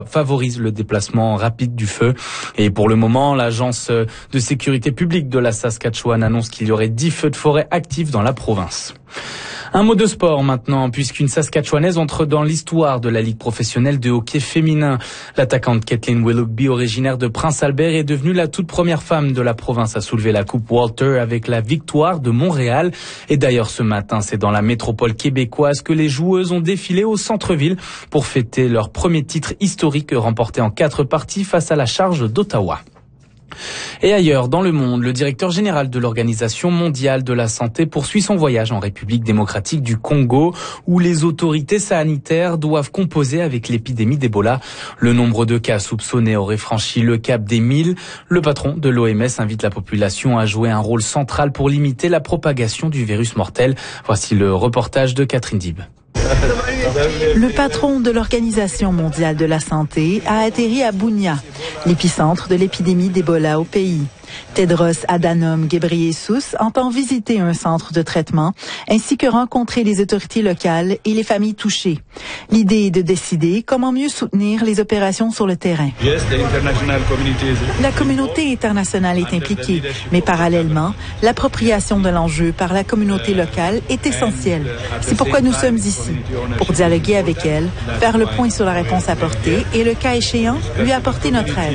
favorise le déplacement rapide du feu. Et pour le moment, l'agence de sécurité publique de la Saskatchewan annonce qu'il y aurait 10 feux de forêt actifs dans la province. Un mot de sport maintenant, puisqu'une Saskatchewanaise entre dans l'histoire de la Ligue professionnelle de hockey féminin. L'attaquante Kathleen Willoughby, originaire de Prince Albert, est devenue la toute première femme de la province à soulever la Coupe Walter avec la victoire de Montréal. Et d'ailleurs, ce matin, c'est dans la métropole québécoise que les joueuses ont défilé au centre-ville pour fêter leur premier titre historique remporté en 4 parties face à la Charge d'Ottawa. Et ailleurs, dans le monde, le directeur général de l'Organisation mondiale de la santé poursuit son voyage en République démocratique du Congo, où les autorités sanitaires doivent composer avec l'épidémie d'Ebola. Le nombre de cas soupçonnés aurait franchi le cap des 1000. Le patron de l'OMS invite la population à jouer un rôle central pour limiter la propagation du virus mortel. Voici le reportage de Catherine Dib. Le patron de l'Organisation mondiale de la santé a atterri à Bunia, l'épicentre de l'épidémie d'Ebola au pays. Tedros Adhanom Ghebreyesus entend visiter un centre de traitement ainsi que rencontrer les autorités locales et les familles touchées. L'idée est de décider comment mieux soutenir les opérations sur le terrain. La communauté internationale est impliquée, mais parallèlement, l'appropriation de l'enjeu par la communauté locale est essentielle. C'est pourquoi nous sommes ici, pour dialoguer avec elle, faire le point sur la réponse apportée et, le cas échéant, lui apporter notre aide.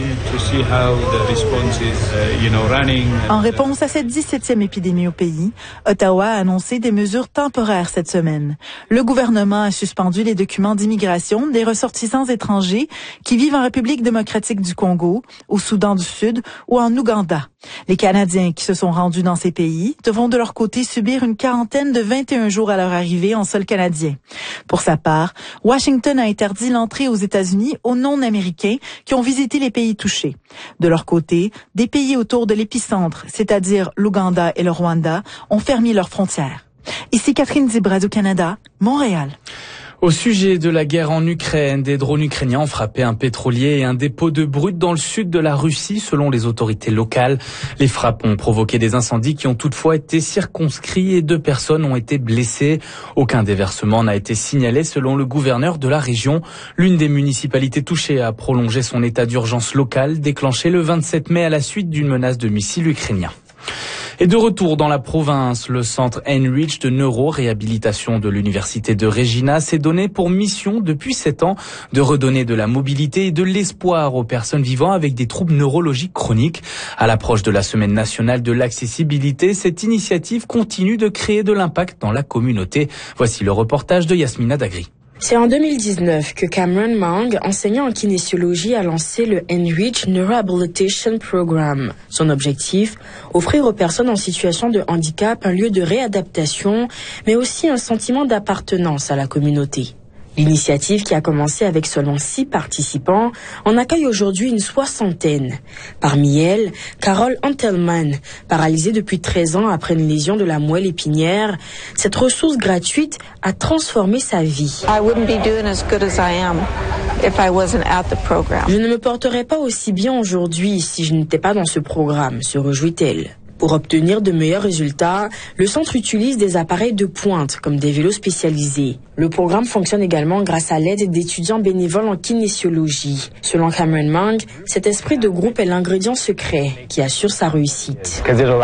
En réponse à cette 17e épidémie au pays, Ottawa a annoncé des mesures temporaires cette semaine. Le gouvernement a suspendu les documents d'immigration des ressortissants étrangers qui vivent en République démocratique du Congo, au Soudan du Sud ou en Ouganda. Les Canadiens qui se sont rendus dans ces pays devront de leur côté subir une quarantaine de 21 jours à leur arrivée en sol canadien. Pour sa part, Washington a interdit l'entrée aux États-Unis aux non-américains qui ont visité les pays touchés. De leur côté, des pays autour de l'épicentre, c'est-à-dire l'Ouganda et le Rwanda, ont fermé leurs frontières. Ici Catherine Dib, Radio-Canada, Montréal. Au sujet de la guerre en Ukraine, des drones ukrainiens ont frappé un pétrolier et un dépôt de brut dans le sud de la Russie, selon les autorités locales. Les frappes ont provoqué des incendies qui ont toutefois été circonscrits et 2 personnes ont été blessées. Aucun déversement n'a été signalé selon le gouverneur de la région. L'une des municipalités touchées a prolongé son état d'urgence local, déclenché le 27 mai à la suite d'une menace de missiles ukrainiens. Et de retour dans la province, le centre Heinrich de neuroréhabilitation de l'université de Regina s'est donné pour mission depuis 7 ans de redonner de la mobilité et de l'espoir aux personnes vivant avec des troubles neurologiques chroniques. À l'approche de la semaine nationale de l'accessibilité, cette initiative continue de créer de l'impact dans la communauté. Voici le reportage de Yasmina Dagri. C'est en 2019 que Cameron Mang, enseignant en kinésiologie, a lancé le Heinrich Neurorehabilitation Program. Son objectif, offrir aux personnes en situation de handicap un lieu de réadaptation, mais aussi un sentiment d'appartenance à la communauté. L'initiative, qui a commencé avec seulement 6 participants, en accueille aujourd'hui une 60aine. Parmi elles, Carol Antelman, paralysée depuis 13 ans après une lésion de la moelle épinière. Cette ressource gratuite a transformé sa vie. Je ne me porterais pas aussi bien aujourd'hui si je n'étais pas dans ce programme, se réjouit-elle. Pour obtenir de meilleurs résultats, le centre utilise des appareils de pointe comme des vélos spécialisés. Le programme fonctionne également grâce à l'aide d'étudiants bénévoles en kinésiologie. Selon Cameron Mang, cet esprit de groupe est l'ingrédient secret qui assure sa réussite.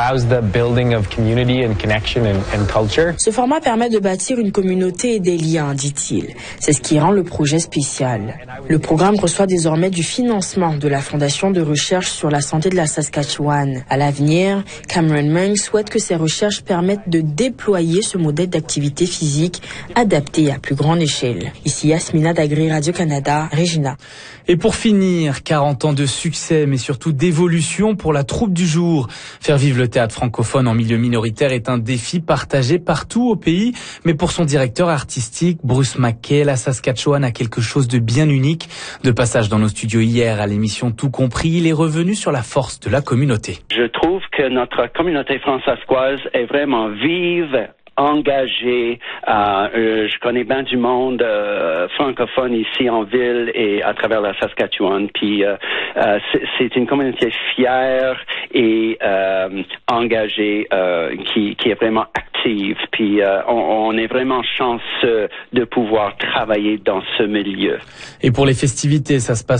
Ce format permet de bâtir une communauté et des liens, dit-il. C'est ce qui rend le projet spécial. Le programme reçoit désormais du financement de la Fondation de recherche sur la santé de la Saskatchewan. À l'avenir, Cameron Mang souhaite que ces recherches permettent de déployer ce modèle d'activité physique adapté à plus grande échelle. Ici Yasmina Dagri, Radio-Canada, Regina. Et pour finir, 40 ans de succès, mais surtout d'évolution pour la troupe du jour. Faire vivre le théâtre francophone en milieu minoritaire est un défi partagé partout au pays. Mais pour son directeur artistique, Bruce McKay, la Saskatchewan a quelque chose de bien unique. De passage dans nos studios hier à l'émission Tout compris, il est revenu sur la force de la communauté. Je trouve que notre communauté fransaskoise est vraiment vive, engagé. Je connais bien du monde francophone ici en ville et à travers la Saskatchewan. Puis c'est une communauté fière et engagée qui est vraiment active. Puis on est vraiment chanceux de pouvoir travailler dans ce milieu. Et pour les festivités, ça se passe